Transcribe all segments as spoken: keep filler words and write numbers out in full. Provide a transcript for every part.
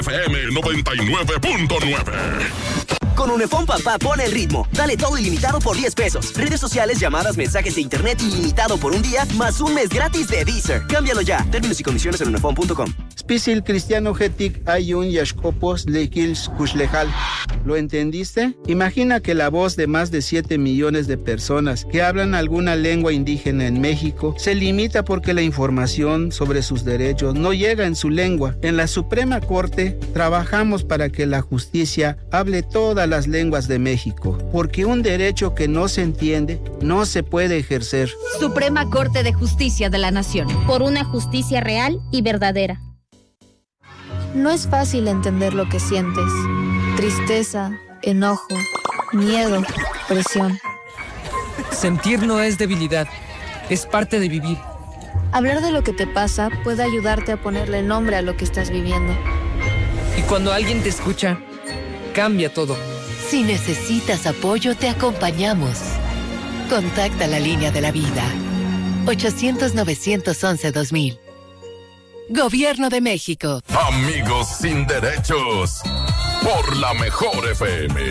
F M noventa y nueve punto nueve. Con Unifón Papá pone el ritmo. Dale todo ilimitado por diez pesos. Redes sociales, llamadas, mensajes de internet ilimitado por un día, más un mes gratis de Deezer. Cámbialo ya. Términos y condiciones en unifón punto com. Spisil Cristiano Getik Ayun Yashkopos Lekils Kushlejal. ¿Lo entendiste? Imagina que la voz de más de siete millones de personas que hablan alguna lengua indígena en México se limita porque la información sobre sus derechos no llega en su lengua. En la Suprema Corte trabajamos para que la justicia hable todas las lenguas de México, porque un derecho que no se entiende no se puede ejercer. Suprema Corte de Justicia de la Nación. Por una justicia real y verdadera. No es fácil entender lo que sientes. Tristeza, enojo, miedo, presión. Sentir no es debilidad, es parte de vivir. Hablar de lo que te pasa puede ayudarte a ponerle nombre a lo que estás viviendo. Y cuando alguien te escucha, cambia todo. Si necesitas apoyo, te acompañamos. Contacta la línea de la vida. ochocientos, novecientos once, dos mil. Gobierno de México. Amigos sin derechos. Por la mejor F M.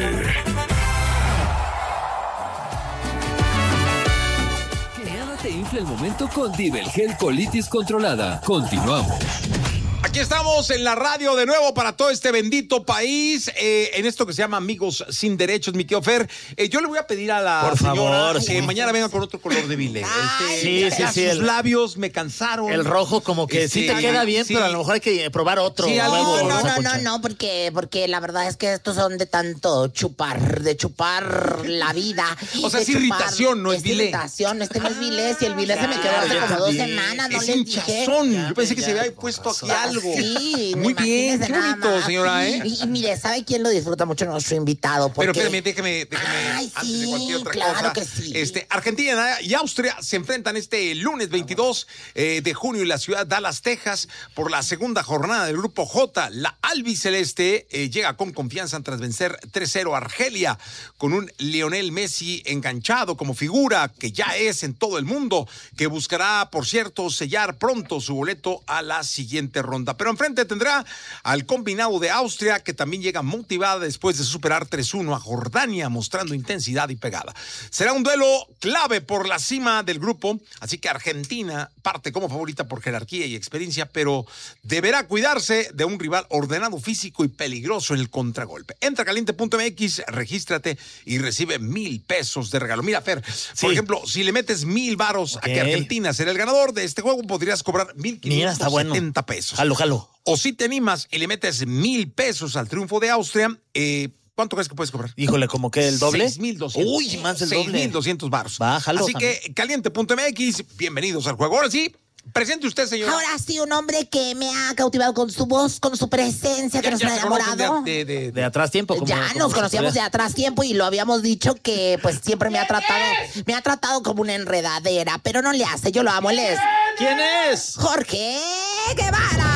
Que nada te infle el momento con Divelgel Colitis Controlada. Continuamos. Aquí estamos en la radio de nuevo para todo este bendito país, eh, en esto que se llama Amigos Sin Derechos, mi tío Fer. Eh, yo le voy a pedir a la Por señora favor, que sí. mañana venga con otro color de bile. Este, sí, ya sí, sí, sus el- labios me cansaron. El rojo como que sí Este, te queda bien, sí. pero a lo mejor hay que probar otro Sí, nuevo. algo- No, Rosa no, no, Concha. no, porque, porque la verdad es que estos son de tanto chupar, de chupar la vida. O sea, de es irritación, no es vilé. irritación, este no es vilé, si el vilé se me Ya, quedó hace ya como dos entendí. semanas, no Es les dije. hinchazón. Yo pensé que ya, se había con puesto aquí razón. algo. Sí, Muy bien, imagínese qué nada bonito, más. señora, ¿eh? Y, y mire, ¿sabe quién lo disfruta mucho? Nuestro invitado. Pero Porque... espérame, déjeme, déjeme Ay, antes de sí, cualquier otra claro cosa. que sí. Este, Argentina y Austria se enfrentan este lunes veintidós eh, de junio en la ciudad de Dallas, Texas, por la segunda jornada del Grupo J. La albiceleste eh, llega con confianza tras vencer tres cero a Argelia, con un Lionel Messi enganchado como figura que ya es en todo el mundo, que buscará, por cierto, sellar pronto su boleto a la siguiente ronda. Pero enfrente tendrá al combinado de Austria, que también llega motivada después de superar tres uno a Jordania, mostrando intensidad y pegada. Será un duelo clave por la cima del grupo, así que Argentina parte como favorita por jerarquía y experiencia, pero deberá cuidarse de un rival ordenado, físico y peligroso en el contragolpe. Entra a caliente punto m x, regístrate y recibe mil pesos de regalo. Mira, Fer, Sí. por ejemplo, si le metes mil varos Ok. a que Argentina será el ganador de este juego, podrías cobrar mil Mira, está quinientos bueno. setenta pesos. Jalo, jalo. O si te animas y le metes mil pesos al triunfo de Austria, eh, ¿cuánto crees que puedes cobrar? Híjole, como que el doble. seis mil doscientos. Uy, más el seis doble. mil doscientos baros. Bájalo Así también. que caliente punto m x, bienvenidos al juego. Ahora sí, presente usted, señor. Ahora sí, un hombre que me ha cautivado con su voz, con su presencia, que nos ha se conocen enamorado. de, de, de- De atrás tiempo. Como, Ya como nos se conocíamos de podría- atrás tiempo y lo habíamos dicho que pues siempre me ha tratado, me ha tratado como una enredadera, pero no le hace, yo lo amo, él es ¿Quién es? Jorge Guevara.